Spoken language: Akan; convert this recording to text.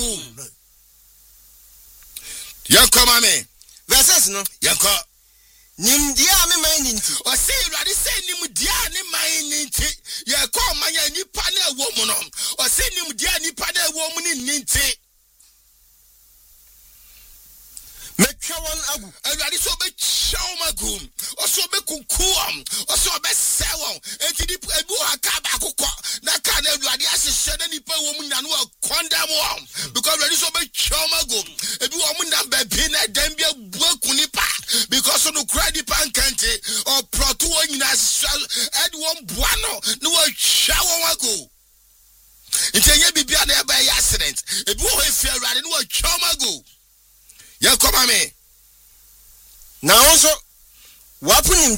agu. Yanko mame. Verses no. Yanko. Nim dia me man ninti. O say Awurade say nim dia ne man ninti. Yanko man ya nipa na ewo mu no. O say nim dia nipa na ewo mu ni ninti. Metwa won agu. Awurade so be chaw magum. O so be kunkuam. O so be sewon. Enti di ebu akaba akokọ. Na ka na Awurade asese na nipa wo mu nya no condemn won. Because Awurade so be chaw magum. Ebi wo mu na be bi na dem bia buaku nipa. Because no credit pankante or proto nyina ed won buano no wo chaw won agu. Enti bibia na e ba accident. Ebi wo efi Awurade no wo chaw magu. Yanko mame. Na also wapunim